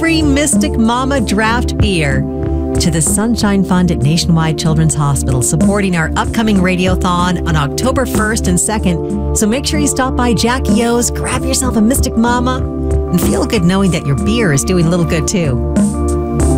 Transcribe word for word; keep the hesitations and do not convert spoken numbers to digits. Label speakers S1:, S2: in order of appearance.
S1: free Mystic Mama draft beer. To the Sunshine Fund at Nationwide Children's Hospital, supporting our upcoming Radiothon on October first and second. So make sure you stop by Jackie O's, grab yourself a Mystic Mama, and feel good knowing that your beer is doing a little good too.